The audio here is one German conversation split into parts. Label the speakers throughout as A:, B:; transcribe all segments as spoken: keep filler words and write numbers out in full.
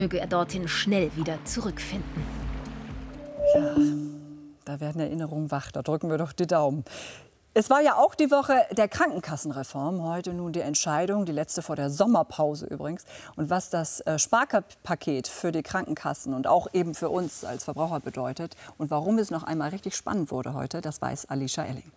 A: Möge er dorthin schnell wieder zurückfinden.
B: Ja, da werden Erinnerungen wach. Da drücken wir doch die Daumen. Es war ja auch die Woche der Krankenkassenreform. Heute nun die Entscheidung, die letzte vor der Sommerpause übrigens. Und was das Sparpaket für die Krankenkassen und auch eben für uns als Verbraucher bedeutet und warum es noch einmal richtig spannend wurde heute, das weiß Alicia Elling.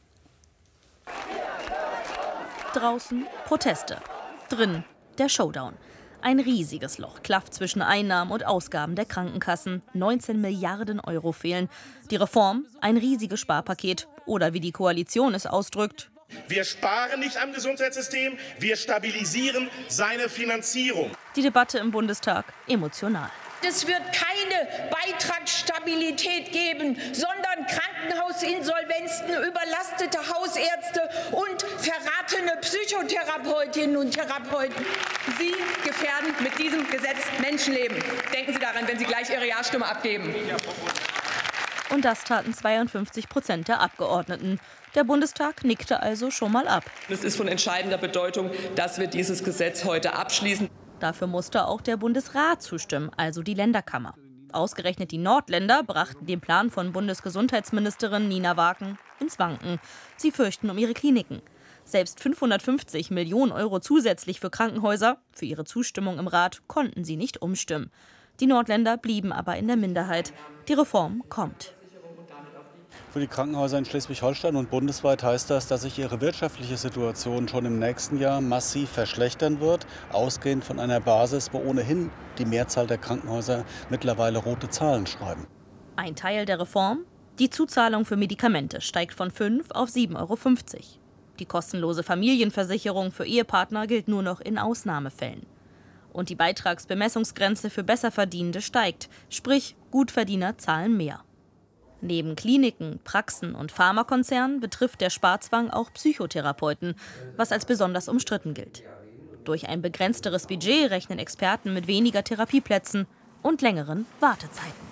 C: Draußen Proteste, drin der Showdown. Ein riesiges Loch klafft zwischen Einnahmen und Ausgaben der Krankenkassen. neunzehn Milliarden Euro fehlen. Die Reform, ein riesiges Sparpaket. Oder wie die Koalition es ausdrückt:
D: Wir sparen nicht am Gesundheitssystem, wir stabilisieren seine Finanzierung.
C: Die Debatte im Bundestag emotional.
E: Es wird keine Beitragsstabilität geben, sondern Krankenhausinsolvenzen, überlastete Hausärzte und verratene Psychotherapeutinnen und Therapeuten.
F: Sie gefährden mit diesem Gesetz Menschenleben. Denken Sie daran, wenn Sie gleich Ihre Ja-Stimme abgeben.
C: Und das taten zweiundfünfzig Prozent der Abgeordneten. Der Bundestag nickte also schon mal ab.
F: Es ist von entscheidender Bedeutung, dass wir dieses Gesetz heute abschließen.
C: Dafür musste auch der Bundesrat zustimmen, also die Länderkammer. Ausgerechnet die Nordländer brachten den Plan von Bundesgesundheitsministerin Nina Wagen ins Wanken. Sie fürchten um ihre Kliniken. Selbst fünfhundertfünfzig Millionen Euro zusätzlich für Krankenhäuser, für ihre Zustimmung im Rat, konnten sie nicht umstimmen. Die Nordländer blieben aber in der Minderheit. Die Reform kommt.
G: Für die Krankenhäuser in Schleswig-Holstein und bundesweit heißt das, dass sich ihre wirtschaftliche Situation schon im nächsten Jahr massiv verschlechtern wird, ausgehend von einer Basis, wo ohnehin die Mehrzahl der Krankenhäuser mittlerweile rote Zahlen schreiben.
C: Ein Teil der Reform: Die Zuzahlung für Medikamente steigt von fünf auf sieben Euro fünfzig. Die kostenlose Familienversicherung für Ehepartner gilt nur noch in Ausnahmefällen. Und die Beitragsbemessungsgrenze für Besserverdienende steigt, sprich Gutverdiener zahlen mehr. Neben Kliniken, Praxen und Pharmakonzernen betrifft der Sparzwang auch Psychotherapeuten, was als besonders umstritten gilt. Durch ein begrenzteres Budget rechnen Experten mit weniger Therapieplätzen und längeren Wartezeiten.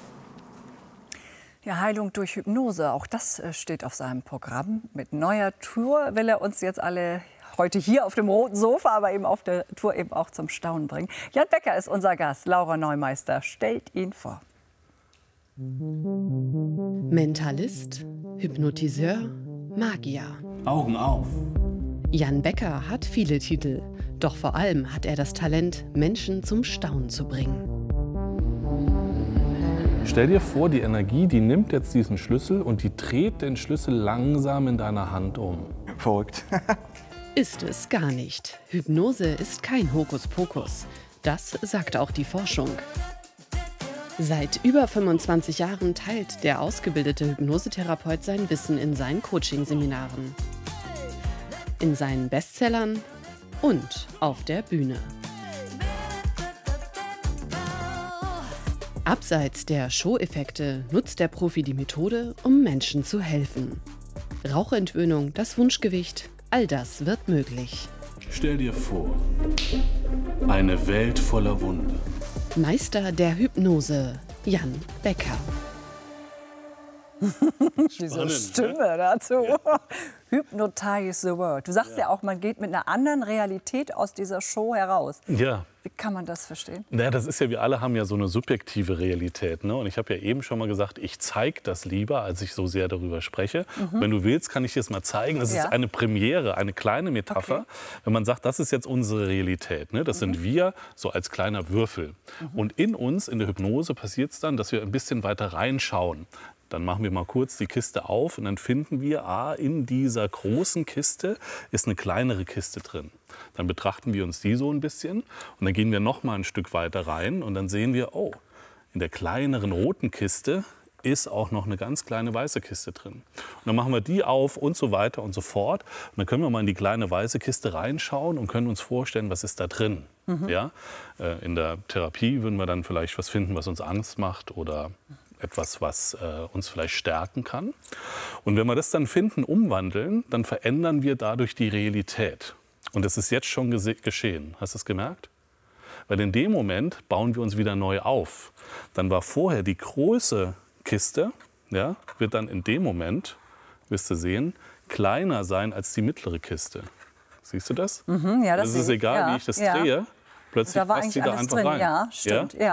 B: Ja, Heilung durch Hypnose, auch das steht auf seinem Programm. Mit neuer Tour will er uns jetzt alle heute hier auf dem roten Sofa, aber eben auf der Tour eben auch zum Staunen bringen. Jan Becker ist unser Gast. Laura Neumeister stellt ihn vor.
H: Mentalist, Hypnotiseur, Magier.
I: Augen auf!
H: Jan Becker hat viele Titel, doch vor allem hat er das Talent, Menschen zum Staunen zu bringen.
I: Stell dir vor, die Energie, die nimmt jetzt diesen Schlüssel und die dreht den Schlüssel langsam in deiner Hand um.
G: Verrückt.
H: Ist es gar nicht. Hypnose ist kein Hokuspokus. Das sagt auch die Forschung. Seit über fünfundzwanzig Jahren teilt der ausgebildete Hypnosetherapeut sein Wissen in seinen Coaching-Seminaren, in seinen Bestsellern und auf der Bühne. Abseits der Show-Effekte nutzt der Profi die Methode, um Menschen zu helfen. Rauchentwöhnung, das Wunschgewicht, all das wird möglich.
I: Stell dir vor, eine Welt voller Wunder.
H: Meister der Hypnose, Jan Becker.
B: Diese Stimme dazu. Ja. Hypnotize the world. Du sagst ja. ja auch, man geht mit einer anderen Realität aus dieser Show heraus.
I: Ja.
B: Wie kann man das verstehen?
I: Naja, das ist ja, wir alle haben ja so eine subjektive Realität. Ne? Und ich habe ja eben schon mal gesagt, ich zeige das lieber, als ich so sehr darüber spreche. Mhm. Wenn du willst, kann ich dir das mal zeigen. Das ja. ist eine Premiere, eine kleine Metapher. Okay. Wenn man sagt, das ist jetzt unsere Realität. Ne? Das mhm. sind wir so als kleiner Würfel. Mhm. Und in uns, in der Hypnose, passiert es dann, dass wir ein bisschen weiter reinschauen. Dann machen wir mal kurz die Kiste auf und dann finden wir, ah, in dieser großen Kiste ist eine kleinere Kiste drin. Dann betrachten wir uns die so ein bisschen und dann gehen wir noch mal ein Stück weiter rein und dann sehen wir, oh, in der kleineren roten Kiste ist auch noch eine ganz kleine weiße Kiste drin. Und dann machen wir die auf und so weiter und so fort. Und dann können wir mal in die kleine weiße Kiste reinschauen und können uns vorstellen, was ist da drin. Mhm. Ja? In der Therapie würden wir dann vielleicht was finden, was uns Angst macht oder etwas, was äh, uns vielleicht stärken kann. Und wenn wir das dann finden, umwandeln, dann verändern wir dadurch die Realität. Und das ist jetzt schon geschehen. Hast du es gemerkt? Weil in dem Moment bauen wir uns wieder neu auf. Dann war vorher die große Kiste, ja, wird dann in dem Moment, wirst du sehen, kleiner sein als die mittlere Kiste. Siehst du das?
B: Mhm, ja, das
I: das ist egal, ja, wie ich das ja. drehe. Plötzlich
B: da war
I: passt
B: eigentlich
I: sie da
B: alles
I: einfach
B: drin.
I: rein.
B: Ja, stimmt.
I: Ja?
B: Ja.